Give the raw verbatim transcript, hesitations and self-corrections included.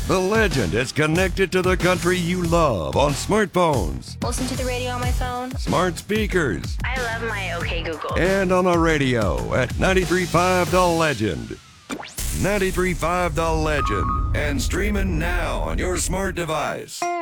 The Legend is connected to the country you love on smartphones, Listen to the radio on my phone. smart speakers, I love my OK Google. and on the radio at ninety-three point five The Legend. ninety-three point five The Legend, and streaming now on your smart device.